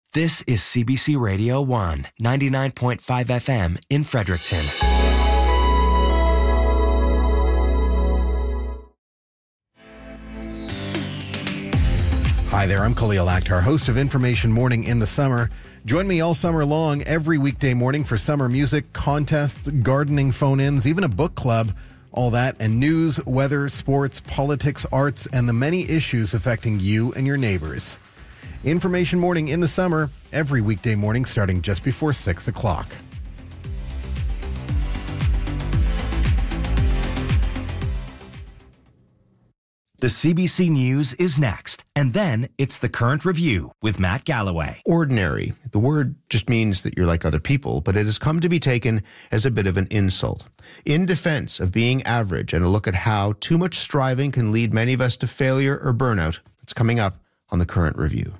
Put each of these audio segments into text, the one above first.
This is CBC Radio 1, 99.5 FM in Fredericton. Hi there, I'm Khalil Akhtar, host of Information Morning in the Summer. Join me all summer long, every weekday morning for summer music, contests, gardening phone-ins, even a book club. All that and news, weather, sports, politics, arts, and the many issues affecting you and your neighbors. Information Morning in the Summer, every weekday morning starting just before 6 o'clock. The CBC News is next, and then it's the Current Review with Matt Galloway. Ordinary. The word just means that you're like other people, but it has come to be taken as a bit of an insult. In defense of being average and a look at how too much striving can lead many of us to failure or burnout, it's coming up on the Current Review.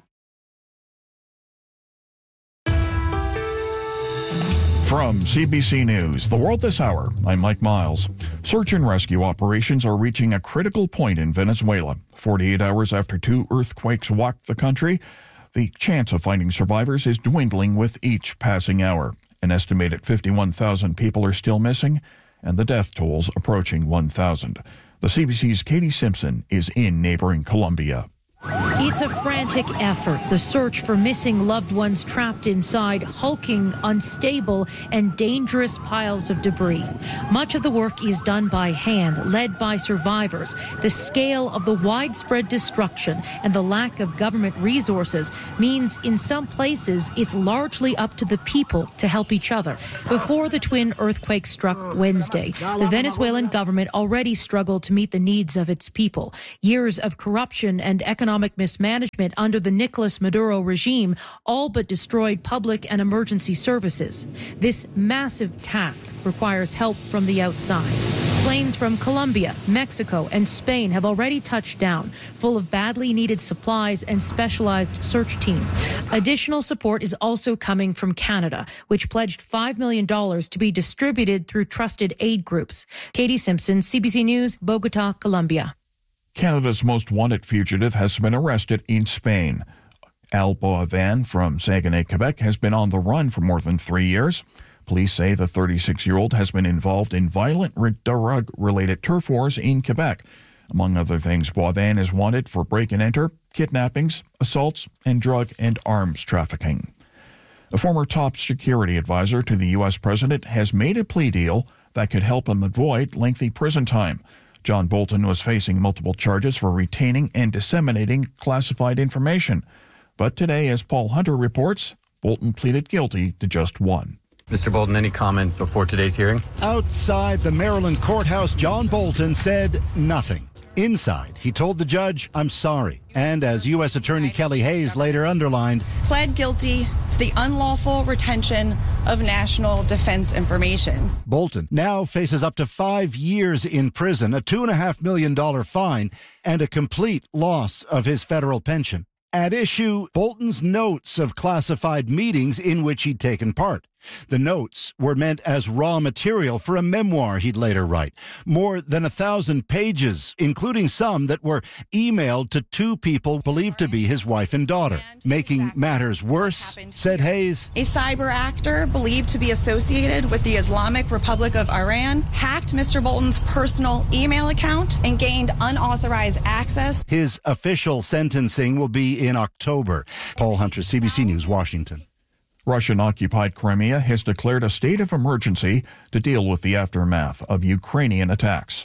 From CBC News, The World This Hour, I'm Mike Miles. Search and rescue operations are reaching a critical point in Venezuela. 48 hours after 2 earthquakes rocked the country, the chance of finding survivors is dwindling with each passing hour. An estimated 51,000 people are still missing, and the death tolls approaching 1,000. The CBC's Katie Simpson is in neighboring Colombia. It's a frantic effort, the search for missing loved ones trapped inside hulking, unstable, and dangerous piles of debris. Much of the work is done by hand, led by survivors. The scale of the widespread destruction and the lack of government resources means in some places it's largely up to the people to help each other. Before the twin earthquakes struck Wednesday, the Venezuelan government already struggled to meet the needs of its people. Years of corruption and economic mismanagement under the Nicolas Maduro regime all but destroyed public and emergency services. This massive task requires help from the outside. Planes from Colombia, Mexico, and Spain have already touched down, full of badly needed supplies and specialized search teams. Additional support is also coming from Canada, which pledged $5 million to be distributed through trusted aid groups. Katie Simpson, CBC News, Bogota, Colombia. Canada's most wanted fugitive has been arrested in Spain. Al Boavan from Saguenay, Quebec, has been on the run for more than 3 years. Police say the 36-year-old has been involved in violent drug-related turf wars in Quebec. Among other things, Boavan is wanted for break-and-enter, kidnappings, assaults, and drug and arms trafficking. A former top security advisor to the U.S. president has made a plea deal that could help him avoid lengthy prison time. John Bolton was facing multiple charges for retaining and disseminating classified information. But today, as Paul Hunter reports, Bolton pleaded guilty to just one. Mr. Bolton, any comment before today's hearing? Outside the Maryland courthouse, John Bolton said nothing. Inside, he told the judge, "I'm sorry." And as U.S. Attorney Kelly Hayes later underlined, pled guilty to the unlawful retention of national defense information. Bolton now faces up to 5 years in prison, a $2.5 million fine, and a complete loss of his federal pension. At issue, Bolton's notes of classified meetings in which he'd taken part. The notes were meant as raw material for a memoir he'd later write. More than 1,000 pages, including some that were emailed to 2 people believed to be his wife and daughter. Making matters worse, said Hayes, a cyber actor believed to be associated with the Islamic Republic of Iran hacked Mr. Bolton's personal email account and gained unauthorized access. His official sentencing will be in October. Paul Hunter, CBC News, Washington. Russian-occupied Crimea has declared a state of emergency to deal with the aftermath of Ukrainian attacks.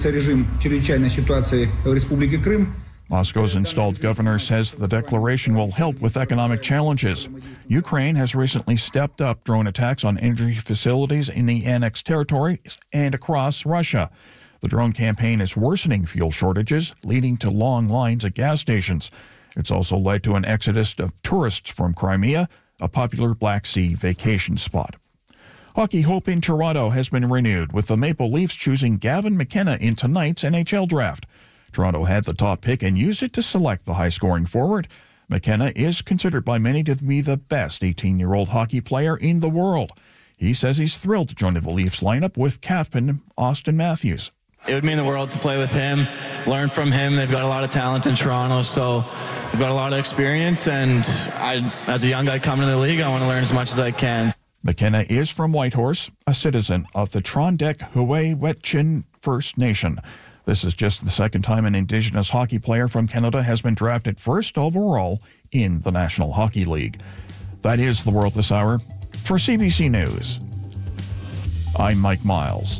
Moscow's installed governor says the declaration will help with economic challenges. Ukraine has recently stepped up drone attacks on energy facilities in the annexed territory and across Russia. The drone campaign is worsening fuel shortages, leading to long lines at gas stations. It's also led to an exodus of tourists from Crimea, a popular Black Sea vacation spot. Hockey hope in Toronto has been renewed, with the Maple Leafs choosing Gavin McKenna in tonight's NHL draft. Toronto had the top pick and used it to select the high-scoring forward. McKenna is considered by many to be the best 18-year-old hockey player in the world. He says he's thrilled to join the Leafs lineup with captain Austin Matthews. It would mean the world to play with him, learn from him. They've got a lot of talent in Toronto, so we've got a lot of experience, and as a young guy coming to the league, I want to learn as much as I can. McKenna is from Whitehorse, a citizen of the Trondek-Huey-Wet'suwet'en First Nation. This is just the second time an Indigenous hockey player from Canada has been drafted first overall in the National Hockey League. That is the world this hour. For CBC News, I'm Mike Miles.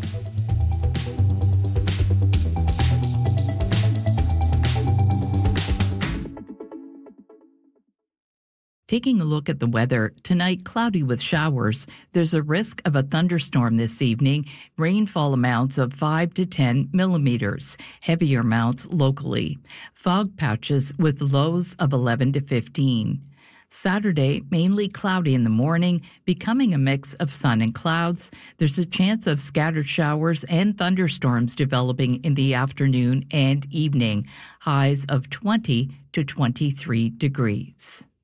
Taking a look at the weather, tonight cloudy with showers. There's a risk of a thunderstorm this evening, rainfall amounts of 5 to 10 millimeters, heavier amounts locally. Fog patches with lows of 11 to 15. Saturday, mainly cloudy in the morning, becoming a mix of sun and clouds. There's a chance of scattered showers and thunderstorms developing in the afternoon and evening, highs of 20 to 23 degrees.